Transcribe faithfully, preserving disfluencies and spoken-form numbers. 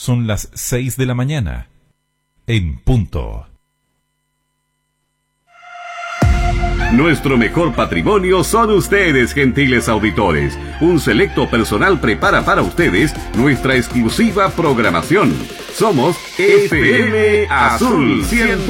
Son las seis de la mañana. En punto. Nuestro mejor patrimonio son ustedes, gentiles auditores. Un selecto personal prepara para ustedes nuestra exclusiva programación. Somos F M Azul cien.